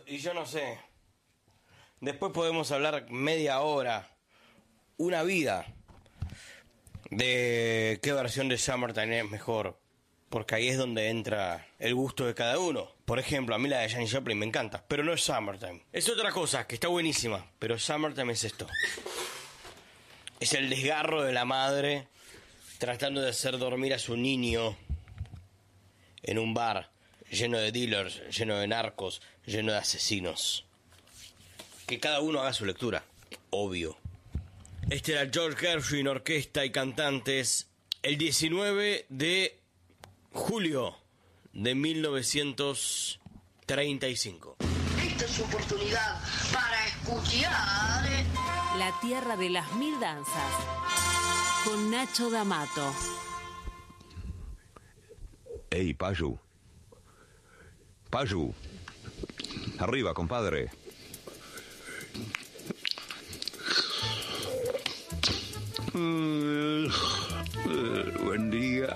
y yo no sé. Después podemos hablar media hora, una vida, de qué versión de Summertime es mejor. Porque ahí es donde entra el gusto de cada uno. Por ejemplo, a mí la de Janis Joplin me encanta, pero no es Summertime. Es otra cosa, que está buenísima, pero Summertime es esto. Es el desgarro de la madre tratando de hacer dormir a su niño en un bar lleno de dealers, lleno de narcos, lleno de asesinos. Que cada uno haga su lectura, obvio. Este era George Gershwin, orquesta y cantantes, el 19 de julio de 1935. Esta es su oportunidad para escuchar La Tierra de las Mil Danzas con Nacho D'Amato. Ey, Payu. Payu. Arriba, compadre. Buen día.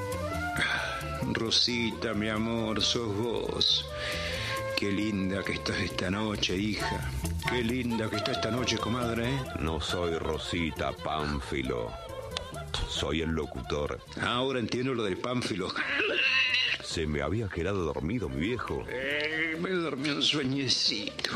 Rosita, mi amor, sos vos. Qué linda que estás esta noche, hija. Qué linda que está esta noche, comadre, ¿eh? No soy Rosita Pánfilo. Soy el locutor. Ahora entiendo lo del Pánfilo. Se me había quedado dormido, mi viejo. Me dormí un sueñecito.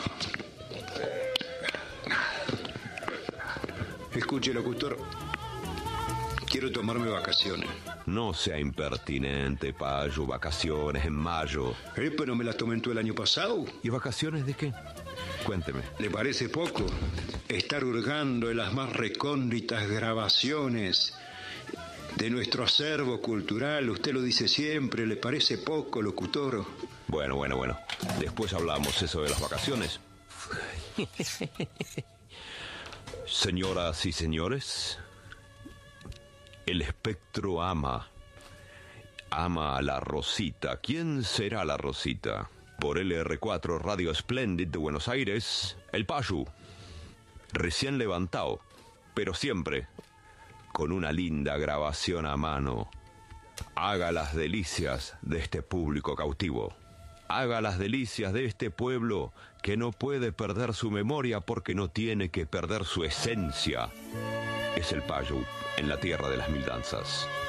Escuche, locutor. Quiero tomarme vacaciones. No sea impertinente, Payo. Vacaciones en mayo. Pero me las tomé todo el año pasado. ¿Y vacaciones de qué? Cuénteme. ¿Le parece poco estar hurgando en las más recónditas grabaciones de nuestro acervo cultural? Usted lo dice siempre. ¿Le parece poco, locutor? Bueno. Después hablamos eso de las vacaciones. Señoras y señores, el espectro ama a la Rosita. ¿Quién será la Rosita? Por LR4 Radio Splendid de Buenos Aires, el Payu, recién levantado, pero siempre con una linda grabación a mano. Haga las delicias de este público cautivo. Haga las delicias de este pueblo que no puede perder su memoria porque no tiene que perder su esencia. Es el Payu en la Tierra de las Mil Danzas.